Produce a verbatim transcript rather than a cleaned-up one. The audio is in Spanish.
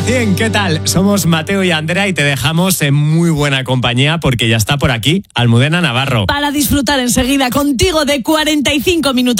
cien, ¿qué tal? Somos Mateo y Andrea y te dejamos en muy buena compañía porque ya está por aquí Almudena Navarro. Para disfrutar enseguida contigo de cuarenta y cinco minutos.